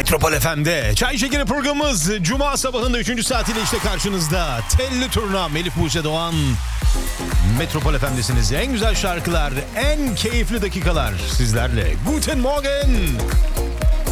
Metropol FM'de Çay Şekeri programımız Cuma sabahında 3. saatiyle işte karşınızda. Telli Turna, Melih Buğçe Doğan. Metropol FM'desiniz. En güzel şarkılar, en keyifli dakikalar sizlerle. Guten Morgen.